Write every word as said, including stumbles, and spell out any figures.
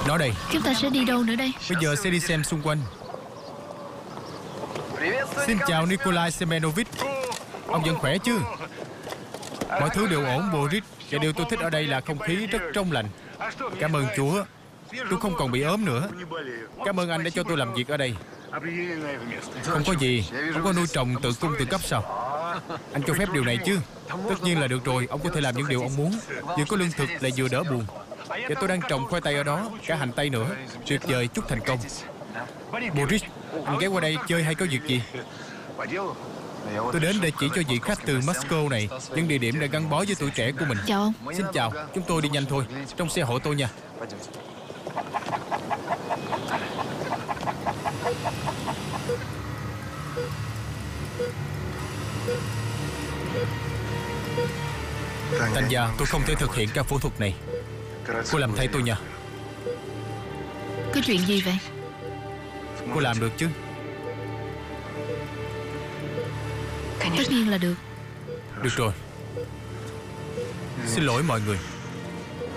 Nó đây. Chúng ta sẽ đi đâu nữa đây? Bây giờ sẽ đi xem xung quanh. Xin chào Nikolai Semenovich. Ông vẫn khỏe chứ? Mọi thứ đều ổn Boris. Và điều tôi thích ở đây là không khí rất trong lành. Cảm ơn Chúa, tôi không còn bị ốm nữa. Cảm ơn anh đã cho tôi làm việc ở đây. Không có gì. Ông có nuôi trồng tự cung tự cấp sao? Anh cho phép điều này chứ? Tất nhiên là được rồi. Ông có thể làm những điều ông muốn, vừa có lương thực lại vừa đỡ buồn. Và tôi đang trồng khoai tây ở đó, cả hành tây nữa. Tuyệt vời, chúc thành công. Boris, anh ghé qua đây chơi hay có việc gì? Tôi đến để chỉ cho vị khách từ Moscow này những địa điểm để gắn bó với tuổi trẻ của mình. Chào ông. Xin chào, chúng tôi đi nhanh thôi. Trong xe hộ tôi nha. Tanya, tôi không thể thực hiện ca phẫu thuật này. Cô làm thay tôi nha. Có chuyện gì vậy? Cô làm được chứ? Tất nhiên là được. Được rồi. Xin lỗi mọi người.